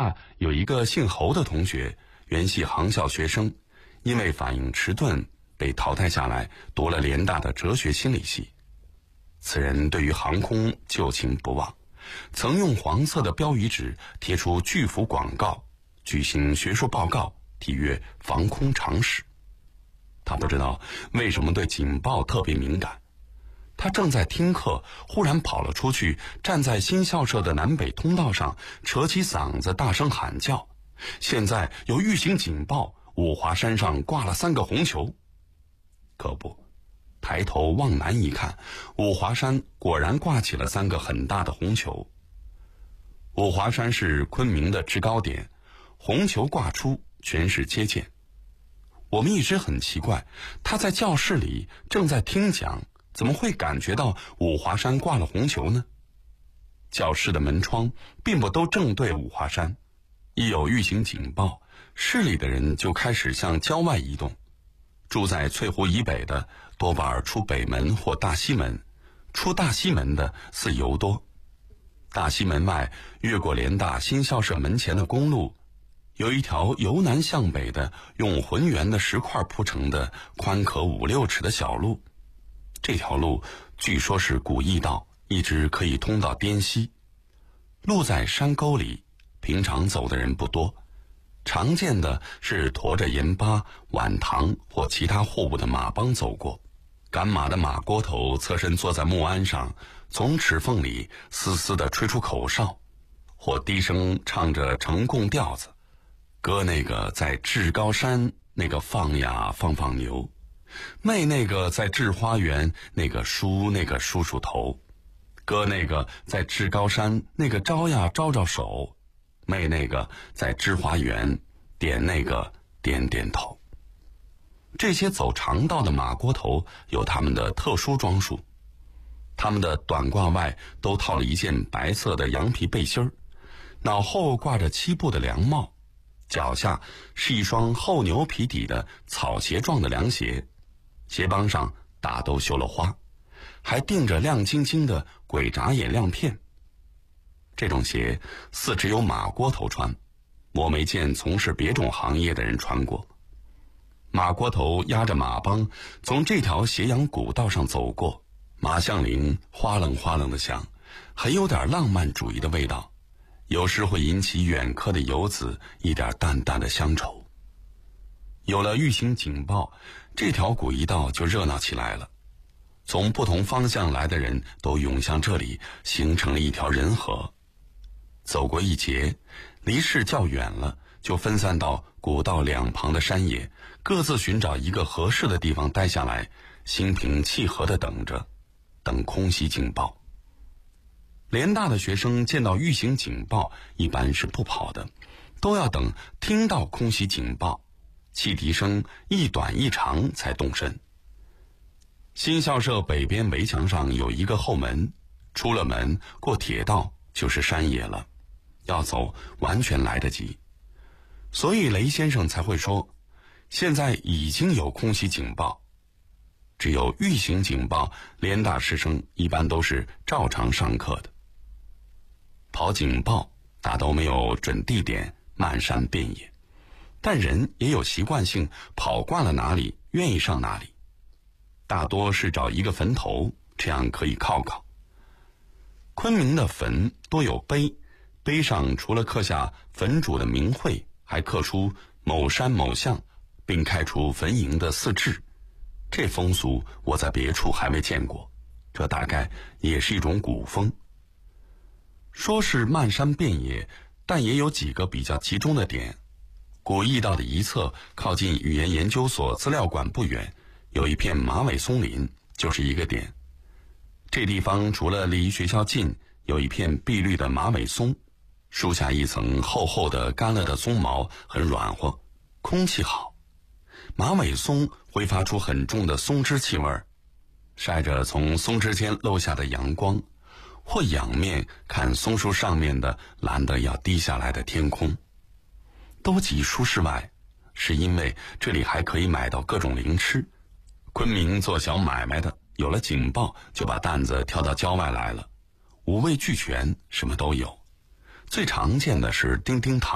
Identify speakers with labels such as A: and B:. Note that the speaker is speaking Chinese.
A: 大有一个姓侯的同学，原系航校学生，因为反应迟钝被淘汰下来，读了联大的哲学心理系。此人对于航空旧情不忘，曾用黄色的标语纸贴出巨幅广告，举行学术报告，题曰防空常识。他不知道为什么对警报特别敏感。他正在听课，忽然跑了出去，站在新校舍的南北通道上，扯起嗓子大声喊叫：现在有预警警报，五华山上挂了3个红球。可不，抬头往南一看，五华山果然挂起了3个很大的红球。五华山是昆明的制高点，红球挂出，全是接见。我们一直很奇怪，他在教室里正在听讲，怎么会感觉到五华山挂了红球呢？教室的门窗并不都正对五华山，一有预警警报，市里的人就开始向郊外移动。住在翠湖以北的多半出北门或大西门，出大西门的似尤多。大西门外越过联大新校舍门前的公路，有一条由南向北的用浑圆的石块铺成的宽可5-6尺的小路。这条路据说是古驿道，一直可以通到滇西。路在山沟里，平常走的人不多，常见的是驮着盐巴、碗糖或其他货物的马帮走过。赶马的马锅头侧身坐在木鞍上，从齿缝里嘶嘶地吹出口哨，或低声唱着呈贡调子，歌那个在至高山那个放呀放放牛，媚那个在至花园那个梳头，歌那个在至高山那个招呀招招手，媚那个在至花园点那个点点头。这些走长道的马锅头有他们的特殊装束，他们的短褂外都套了一件白色的羊皮背心儿，脑后挂着7步的凉帽，脚下是一双厚牛皮底的草鞋状的凉鞋，鞋帮上大都绣了花，还钉着亮晶晶的鬼眨眼亮片。这种鞋似只有马锅头穿，我没见从事别种行业的人穿过。马锅头压着马帮从这条斜阳古道上走过，马项铃哗楞哗楞的响，很有点浪漫主义的味道，有时会引起远客的游子一点淡淡的乡愁。有了预警警报，这条古驿道就热闹起来了。从不同方向来的人都涌向这里，形成了一条人河。走过一截，离市较远了，就分散到古道两旁的山野，各自寻找一个合适的地方待下来，心平气和地等空袭警报。联大的学生见到预警警报一般是不跑的，都要等听到空袭警报，汽笛声一短一长才动身。新校舍北边围墙上有一个后门，出了门过铁道就是山野了，要走完全来得及。所以雷先生才会说，现在已经有空袭警报。只有预警警报，联大师生一般都是照常上课的。跑警报大都没有准地点，漫山遍野，但人也有习惯性，跑惯了哪里愿意上哪里，大多是找一个坟头，这样可以靠靠。昆明的坟多有碑，碑上除了刻下坟主的名讳，还刻出某山某巷，并开出坟茔的4志。这风俗我在别处还未见过，这大概也是一种古风。说是漫山遍野，但也有几个比较集中的点。古驿道的一侧，靠近语言研究所资料馆不远，有一片马尾松林，就是一个点。这地方除了离学校近，有一片碧绿的马尾松，树下一层厚厚的干了的松毛，很软和，空气好。马尾松会发出很重的松枝气味，晒着从松枝间漏下的阳光，或仰面看松树上面的蓝得要滴下来的天空。都挤舒适外，是因为这里还可以买到各种零吃。昆明做小买卖的有了警报就把担子挑到郊外来了，五味俱全，什么都有。最常见的是丁丁糖。